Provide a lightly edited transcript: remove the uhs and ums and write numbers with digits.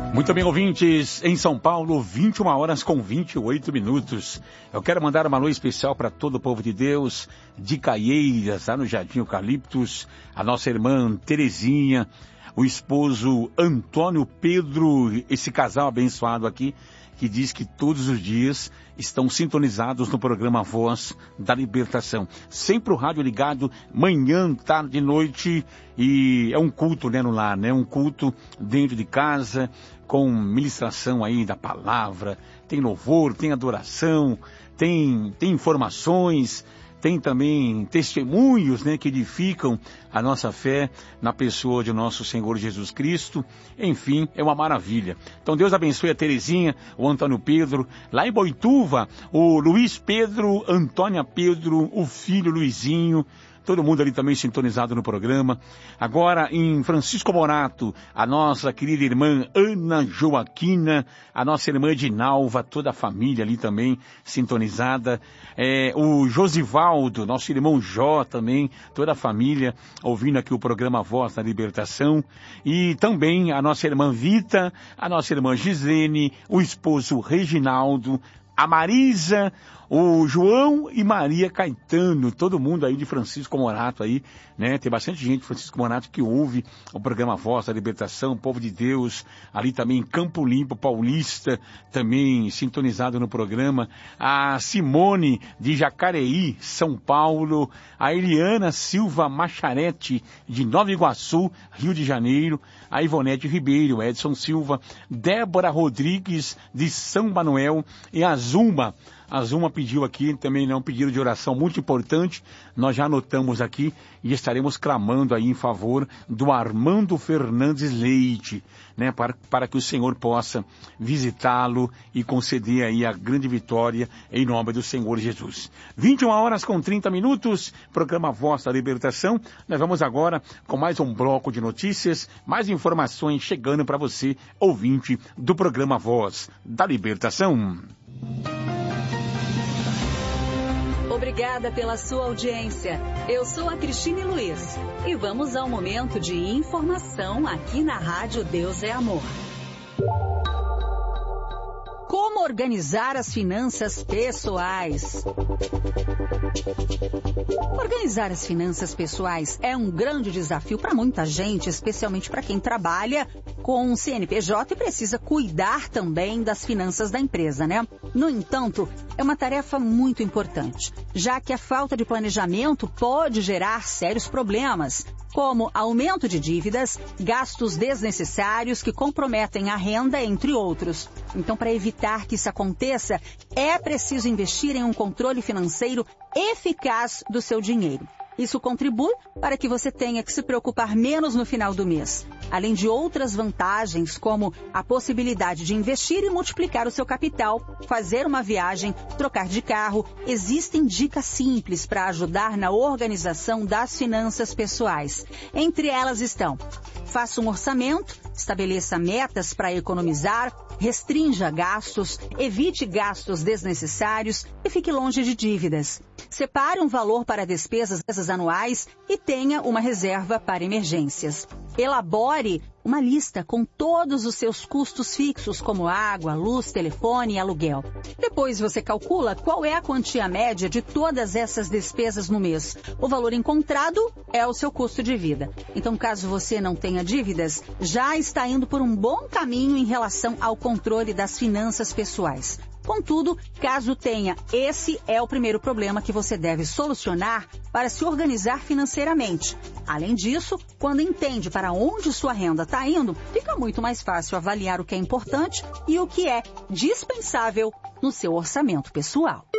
Muito bem, ouvintes, em São Paulo, 21h28. Eu quero mandar uma alô especial para todo o povo de Deus, de Caieiras, lá no Jardim Eucaliptus, a nossa irmã Terezinha, o esposo Antônio Pedro, esse casal abençoado aqui, que diz que todos os dias estão sintonizados no programa Voz da Libertação. Sempre o rádio ligado, manhã, tarde, noite, e é um culto, né, no lar, né? Um culto dentro de casa, com ministração aí da palavra, tem louvor, tem adoração, tem informações, tem também testemunhos, né, que edificam a nossa fé na pessoa de nosso Senhor Jesus Cristo. Enfim, é uma maravilha. Então Deus abençoe a Terezinha, o Antônio Pedro, lá em Boituva, o Luiz Pedro, Antônia Pedro, o filho Luizinho, todo mundo ali também sintonizado no programa. Agora, em Francisco Morato, a nossa querida irmã Ana Joaquina, a nossa irmã Edinalva, toda a família ali também sintonizada. O Josivaldo, nosso irmão Jó também, toda a família ouvindo aqui o programa Voz da Libertação. E também a nossa irmã Vita, a nossa irmã Gislene, o esposo Reginaldo, a Marisa, o João e Maria Caetano, todo mundo aí de Francisco Morato aí, né? Tem bastante gente de Francisco Morato que ouve o programa Voz da Libertação, Povo de Deus, ali também em Campo Limpo, Paulista, também sintonizado no programa. A Simone de Jacareí, São Paulo, a Eliana Silva Macharete de Nova Iguaçu, Rio de Janeiro, a Ivonete Ribeiro, Edson Silva, Débora Rodrigues de São Manuel e a Zuma. A Zuma pediu aqui também um pedido de oração muito importante, nós já anotamos aqui e estaremos clamando aí em favor do Armando Fernandes Leite, né, para que o Senhor possa visitá-lo e conceder aí a grande vitória em nome do Senhor Jesus. 21h30, programa Voz da Libertação. Nós vamos agora com mais um bloco de notícias, mais informações chegando para você, ouvinte do programa Voz da Libertação. Obrigada pela sua audiência. Eu sou a Cristine Luiz e vamos ao momento de informação aqui na Rádio Deus é Amor. Como organizar as finanças pessoais? Organizar as finanças pessoais é um grande desafio para muita gente, especialmente para quem trabalha com CNPJ e precisa cuidar também das finanças da empresa, né? No entanto, é uma tarefa muito importante, já que a falta de planejamento pode gerar sérios problemas, como aumento de dívidas, gastos desnecessários que comprometem a renda, entre outros. Então, para evitar que isso aconteça, é preciso investir em um controle financeiro eficaz do seu dinheiro. Isso contribui para que você tenha que se preocupar menos no final do mês, além de outras vantagens, como a possibilidade de investir e multiplicar o seu capital, fazer uma viagem, trocar de carro. Existem dicas simples para ajudar na organização das finanças pessoais. Entre elas estão: faça um orçamento, estabeleça metas para economizar, restrinja gastos, evite gastos desnecessários e fique longe de dívidas. Separe um valor para despesas anuais e tenha uma reserva para emergências. Elabore uma lista com todos os seus custos fixos, como água, luz, telefone e aluguel. Depois você calcula qual é a quantia média de todas essas despesas no mês. O valor encontrado é o seu custo de vida. Então, caso você não tenha dívidas, já está indo por um bom caminho em relação ao controle das finanças pessoais. Contudo, caso tenha, esse é o primeiro problema que você deve solucionar para se organizar financeiramente. Além disso, quando entende para onde sua renda está indo, fica muito mais fácil avaliar o que é importante e o que é dispensável no seu orçamento pessoal.